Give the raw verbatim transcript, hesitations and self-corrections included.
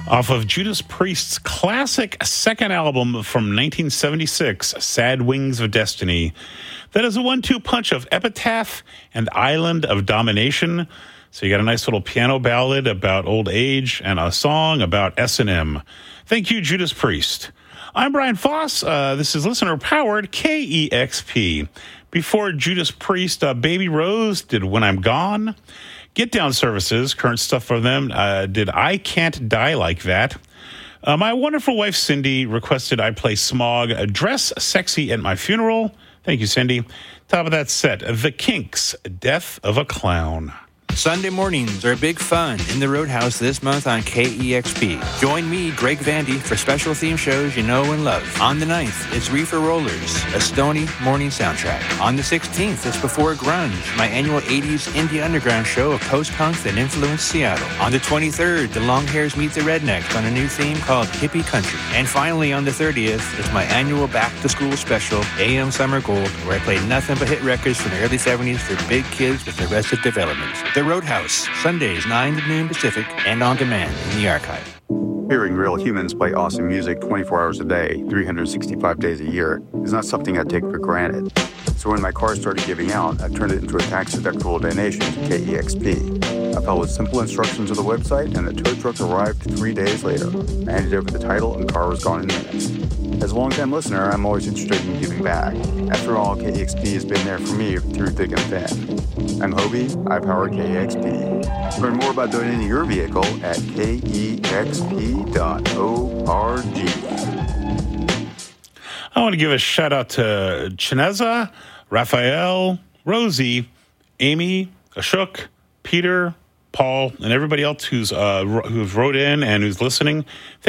Off of Judas Priest's classic second album from nineteen seventy-six, Sad Wings of Destiny. That is a one two punch of Epitaph and Island of Domination. So you got a nice little piano ballad about old age and a song about S and M. Thank you, Judas Priest. I'm Brian Foss. Uh, this is listener-powered K E X P. Before Judas Priest, uh, Baby Rose did When I'm Gone. Get Down Services, current stuff for them, uh, did I Can't Die Like That. Uh, my wonderful wife, Cindy, requested I play Smog, Dress Sexy at My Funeral. Thank you, Cindy. Top of that set, The Kinks, Death of a Clown. Sunday mornings are big fun in the Roadhouse this month on K E X P. Join me, Greg Vandy, for special theme shows you know and love. On the ninth, it's Reefer Rollers, a Stony morning soundtrack. On the sixteenth, it's Before Grunge, my annual eighties indie underground show of post-punk that influenced Seattle. On the twenty-third, the Longhairs meet the Rednecks on a new theme called Hippie Country. And finally, on the thirtieth, it's my annual back-to-school special, A M Summer Gold, where I play nothing but hit records from the early seventies for big kids with Arrested Development. The Roadhouse, Sundays nine to noon Pacific, and on demand in the archive. Hearing real humans play awesome music twenty-four hours a day, three hundred sixty-five days a year is not something I take for granted. So when my car started giving out, I turned it into a tax-deductible donation to K E X P. I followed simple instructions of the website, and the tow truck arrived three days later. I handed over the title, and the car was gone in minutes. As a long-time listener, I'm always interested in giving back. After all, K E X P has been there for me through thick and thin. I'm Hobie, I power K E X P. Learn more about donating your vehicle at K E X P dot org. I want to give a shout out to Chineza, Raphael, Rosie, Amy, Ashok, Peter, Paul, and everybody else who's uh, who's wrote in and who's listening.